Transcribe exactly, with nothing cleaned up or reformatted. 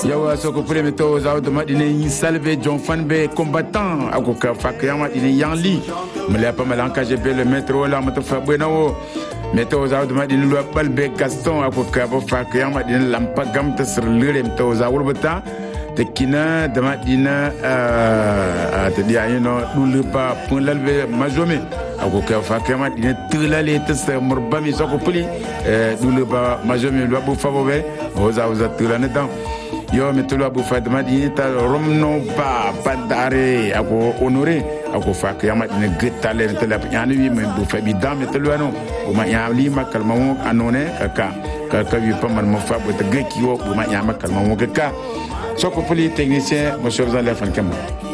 yawa soko pule meto za de madine salve John Fanbe combattant akoka fakya madine yanli mele pa malanka K G B le métro la moto fa buenawo meto za de madine lo balbe Gaston akoka bo fakya madine lampa gam tasr lere meto za wulbata te kina de madine euh te dia yino dulu pa pun lalbe majome akoka fakya madine tulale tasr murbami soko puli dulu pa majome lo bo favobe oza oza tulane dan yo metolo abu fadma di ta romno ba badare ako honoré ako fak yama ne getale tele yani wi me bu fabi dam metolo ano o ma yali makal mamu anone kaka kaka wi pa man mo fa bo te geki wo o ma yama makal mamu kaka soko poli technicien monsieur Zalef Fan Kamba